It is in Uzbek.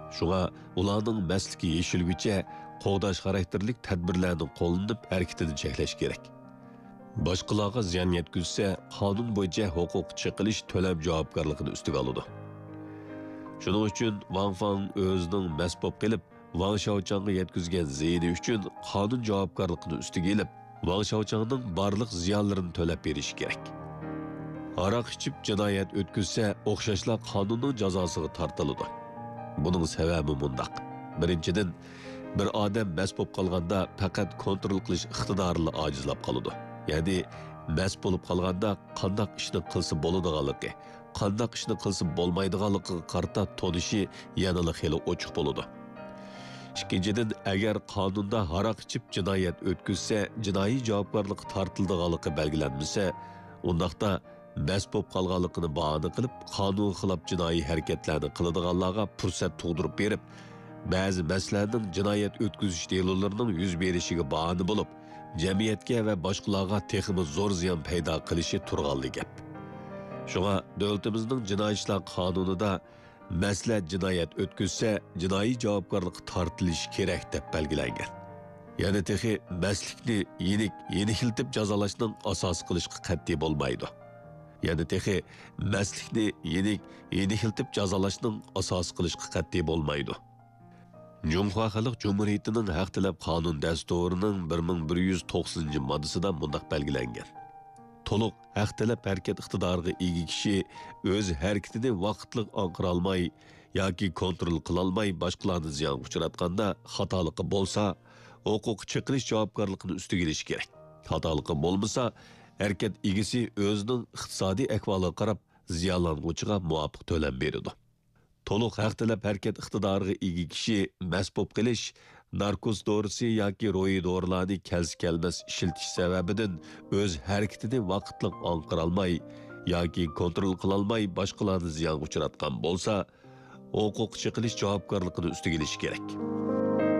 Шуңа ularning masligi yeshilguncha qo'g'dash xarakterlik tadbirlarning qo'llanib harakatini cheklash kerak. Boshqalarga ziyon yetkazsa, qonun bo'yicha huquq chiqilish to'lab javobgarligini ustiga oladi. Shuning uchun Wang Fang o'zining mas'ul qilib, Wang Shaochangga yetkazgan ziyoni uchun qonun javobgarligini ustiga olib, Wang Shaochangning barliq ziyonlarini to'lab berish kerak. Aroq ichib jinoyat o'tkazsa, o'xshashla qonunning jazosiga tortiladi. Buning sababi mundaq. Birinchidan, bir odam mas bo'lib qolganda faqat kontrol qilish iqtidorini ojizlab qoladi. Ya'ni mas bo'lib qolganda qanday ishni qilsa bo'ladiganligi, qanday ishni qilsa bo'lmaydiganligiga qarata tonishi yanada xeli ochiq bo'ladi. Ikkinchidan, agar qonunda aroq ichib jinoyat o'tkazsa, jinoiy javobgarlik tortiladiganligi belgilanmasa, undaqda mas bo'lib qolganligini bahona qilib, qonun xilof jinoiy harakatlarni qiladiganlarga fursat tug'dirib berib, ba'zi masalalarning jinoyat o'tkazish delolarining yuz berishiga bahona bo'lib, jamiyatga va boshqalarga texmi zo'r ziyon paydo qilishi turganli gap. Shunga davlatimizning jinoiy ishlar qonunida masala jinoyat o'tkazsa, jinoiy javobgarlik tortilishi kerak deb belgilangan. Ya'ni texi maslikni yenikiltib jazolashning asos qilishga qat'iy bo'lmaydi. Ya'ni texi maslikni yenikiltib jazolashning asos qilishga qat'iy bo'lmaydi. Cumhuriyet Xalq Cumhuriyetining haq talab qonun dasturining 1190-moddasida mundaq belgilangan. To'liq haq talab harakat iqtidoriga ega kishi o'z harakatini vaqtliq anqira olmay yoki kontrol qila olmay boshqalarni ziyon uchratganda xatoligi bo'lsa, huquq chiqarish javobgarligini ustiga olish kerak. Xatoligi bo'lmasa, harakat egasi o'zining iqtisodiy ahvoliga qarab ziyonlanuvchiga muvofiq to'lam beradi. To'liq haq talab harakat iqtidoriga ega kishi mas bo'lib qilish, narkoz dorisi yoki ro'yi dorilarni kelmas ishiltish sababidan o'z harakatini vaqtliq anqira olmay yoki kontrol qila olmay boshqalarni ziyon uchratgan bo'lsa, huquq chiqarish javobgarligini ustiga olish kerak.